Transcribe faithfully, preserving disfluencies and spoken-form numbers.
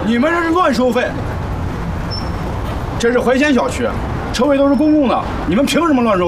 你们这是乱收费。这是怀贤小区，车位都是公共的，你们凭什么乱收？